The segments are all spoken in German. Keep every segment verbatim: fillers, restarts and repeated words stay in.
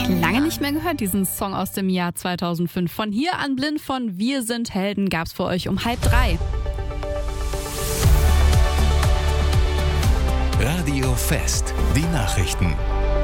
Lange nicht mehr gehört, diesen Song aus dem Jahr zweitausendfünf. Von hier an blind von Wir sind Helden gab's für euch um halb drei. Radio Fest, die Nachrichten.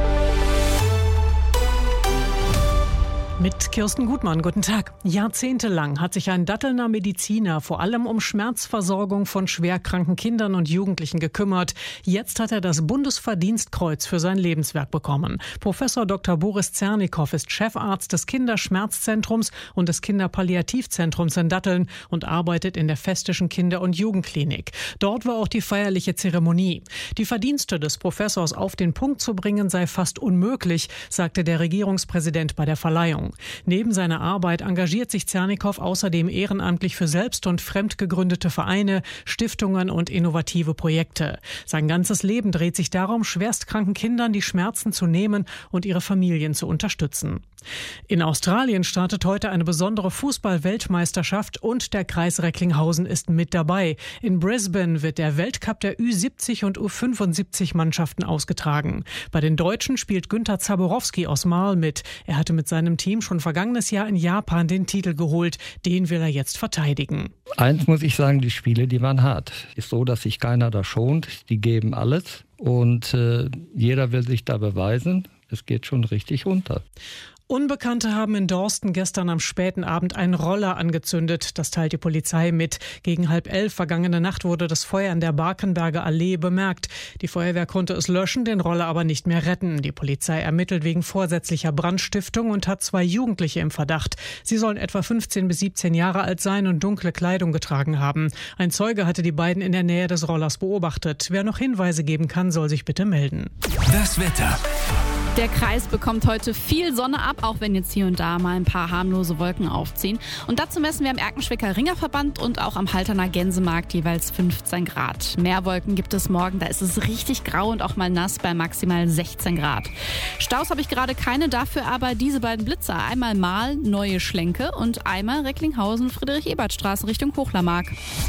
Mit Kirsten Gutmann, guten Tag. Jahrzehntelang hat sich ein Dattelner Mediziner vor allem um Schmerzversorgung von schwerkranken Kindern und Jugendlichen gekümmert. Jetzt hat er das Bundesverdienstkreuz für sein Lebenswerk bekommen. Professor Doktor Boris Zernikow ist Chefarzt des Kinderschmerzzentrums und des Kinderpalliativzentrums in Datteln und arbeitet in der Festischen Kinder- und Jugendklinik. Dort war auch die feierliche Zeremonie. Die Verdienste des Professors auf den Punkt zu bringen sei fast unmöglich, sagte der Regierungspräsident bei der Verleihung. Neben seiner Arbeit engagiert sich Zernikow außerdem ehrenamtlich für selbst- und fremd gegründete Vereine, Stiftungen und innovative Projekte. Sein ganzes Leben dreht sich darum, schwerstkranken Kindern die Schmerzen zu nehmen und ihre Familien zu unterstützen. In Australien startet heute eine besondere Fußball-Weltmeisterschaft und der Kreis Recklinghausen ist mit dabei. In Brisbane wird der Weltcup der Ü siebzig und Ü fünfundsiebzig Mannschaften ausgetragen. Bei den Deutschen spielt Günther Zaborowski aus Marl mit. Er hatte mit seinem Team schon vergangenes Jahr in Japan den Titel geholt. Den will er jetzt verteidigen. Eins muss ich sagen, die Spiele, die waren hart. Ist so, dass sich keiner da schont. Die geben alles und äh, jeder will sich da beweisen. Es geht schon richtig runter. Unbekannte haben in Dorsten gestern am späten Abend einen Roller angezündet. Das teilt die Polizei mit. Gegen halb elf vergangene Nacht wurde das Feuer in der Barkenberger Allee bemerkt. Die Feuerwehr konnte es löschen, den Roller aber nicht mehr retten. Die Polizei ermittelt wegen vorsätzlicher Brandstiftung und hat zwei Jugendliche im Verdacht. Sie sollen etwa fünfzehn bis siebzehn Jahre alt sein und dunkle Kleidung getragen haben. Ein Zeuge hatte die beiden in der Nähe des Rollers beobachtet. Wer noch Hinweise geben kann, soll sich bitte melden. Das Wetter. Der Kreis bekommt heute viel Sonne ab, auch wenn jetzt hier und da mal ein paar harmlose Wolken aufziehen. Und dazu messen wir am Erkenschwicker Ringerverband und auch am Halterner Gänsemarkt jeweils fünfzehn Grad. Mehr Wolken gibt es morgen, da ist es richtig grau und auch mal nass bei maximal sechzehn Grad. Staus habe ich gerade keine, dafür aber diese beiden Blitzer. Einmal Marl, Neue Schlenke und einmal Recklinghausen, Friedrich-Ebert-Straße Richtung Hochlermark.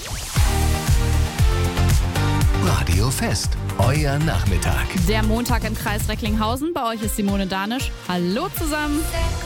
Radio Fest, euer Nachmittag. Der Montag im Kreis Recklinghausen. Bei euch ist Simone Danisch. Hallo zusammen.